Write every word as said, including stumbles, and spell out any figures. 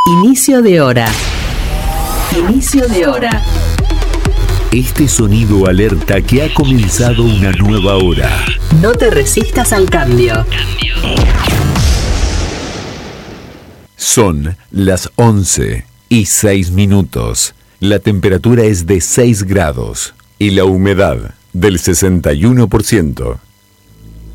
Inicio de hora. Inicio de hora. Este sonido alerta que ha comenzado una nueva hora. No te resistas al cambio. Son las once y seis minutos. La temperatura es de seis grados y la humedad del sesenta y uno por ciento.